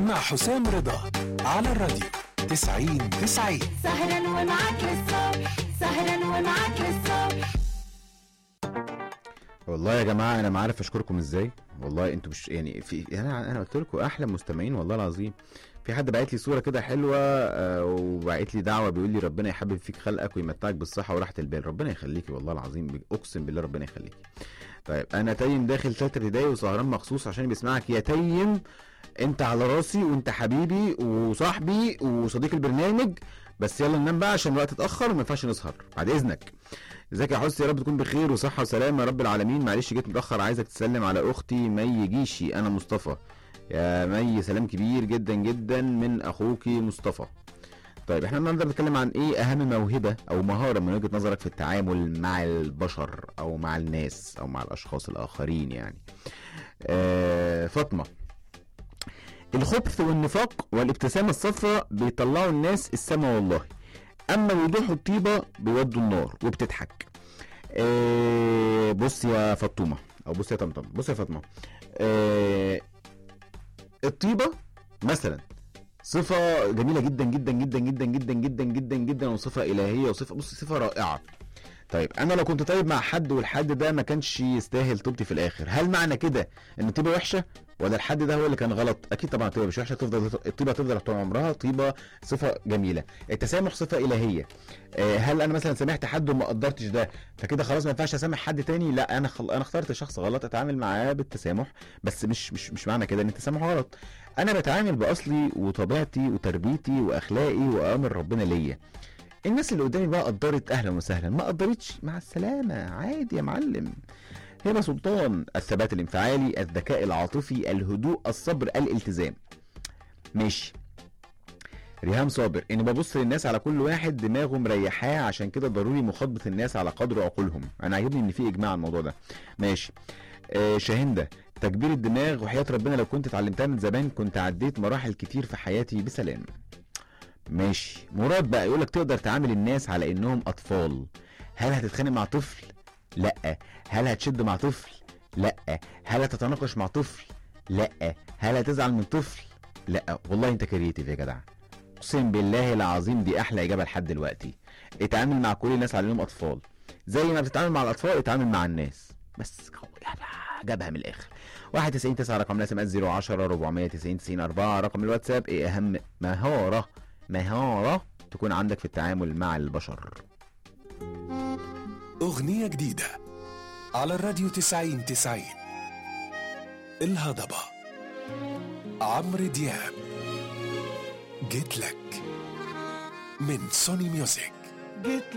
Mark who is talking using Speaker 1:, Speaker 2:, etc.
Speaker 1: مع حسام رضا على الراديو 90-90.
Speaker 2: سهرا ومعاك للصبح، سهرا ومعاك للصبح.
Speaker 3: والله يا جماعه انا ما عارف اشكركم ازاي. والله انتوا مش يعني في انا قلت لكم احلى مستمعين والله العظيم. في حد بعت لي صوره كده حلوه وبعت لي دعوه بيقول لي ربنا يحبب فيك خلقك ويمتعك بالصحه وراحه البال. ربنا يخليكي والله العظيم، اقسم بالله ربنا يخليكي. طيب انا تيم داخل ثالثه ابتدائي وسهران مخصوص عشان بيسمعك يا تيم. انت على راسي وانت حبيبي وصاحبي وصديق البرنامج، بس يلا ننام بقى عشان الوقت اتاخر وما ينفعش نسهر بعد اذنك. ازيك يا حسن؟ يا رب تكون بخير وصحه وسلامه يا رب العالمين. معلش جيت متاخر، عايزك تسلم على اختي مي جيشي. انا مصطفى. يا مي سلام كبير جدا جدا من اخوكي مصطفى. طيب احنا النهارده بنتكلم عن ايه اهم موهبه او مهاره من وجهه نظرك في التعامل مع البشر او مع الناس او مع الاشخاص الاخرين يعني. فاطمه: الخبث والنفاق والابتسامه الصفراء بيطلعوا الناس السما والله، اما الوضوح والطيبه بيودوا النار وبتضحك. بص يا فاطمه او بص يا طمطم، بص يا فاطمه، الطيبه مثلا صفه جميله جدا جدا جدا جدا جدا جدا جدا جدا وصفه الهيه وصفه، بص صفه رائعه. طيب انا لو كنت طيب مع حد والحد ده ما كانش يستاهل طيبتي في الاخر، هل معنى كده ان الطيبه وحشه ولا الحد ده هو اللي كان غلط؟ اكيد طبعا الطيبه مش وحشه، الطيبه تفضل طول عمرها طيبه، صفه جميله. التسامح صفه الهيه. هل انا مثلا سامحت حد وما قدرتش ده فكده خلاص ما ينفعش اسامح حد تاني؟ لا، انا اخترت شخص غلط اتعامل معاه بالتسامح، بس مش معنى كده ان التسامح غلط. انا بتعامل باصلي وطبيعتي وتربيتي واخلاقي واوامر ربنا ليا. الناس اللي قدامي بقى قدرت اهلا وسهلا، ما قدرتش مع السلامه عادي يا معلم. هبه سلطان: الثبات الانفعالي، الذكاء العاطفي، الهدوء، الصبر، الالتزام. ماشي. ريهام صابر: اني ببص للناس على كل واحد دماغه مريحاه، عشان كده ضروري مخاطبه الناس على قدر عقولهم. انا عاجبني ان في اجماع على الموضوع ده. ماشي. شاهندة: تكبير الدماغ، وحياة ربنا لو كنت اتعلمتها من زمان كنت عديت مراحل كتير في حياتي بسلام. ماشي. مراد بقى يقولك: تقدر تعامل الناس على انهم اطفال. هل هتتخانق مع طفل؟ لا. هل هتشد مع طفل؟ لا. هل هتتناقش مع طفل؟ لا. هل هتزعل من طفل؟ لا. والله انت كرييتيف يا جدع، اقسم بالله العظيم دي احلى اجابه لحد دلوقتي. اتعامل مع كل الناس على انهم اطفال، زي ما بتتعامل مع الاطفال اتعامل مع الناس. بس جابها من الاخر. 91-9 رقم الاس ام اس 010-490-90-4 رقم الواتساب. ايه اهم مهارة تكون عندك في التعامل مع البشر؟
Speaker 1: أغنية جديدة على الراديو 90-90. الهضبة، عمرو دياب، جيت لك من سوني ميوزك.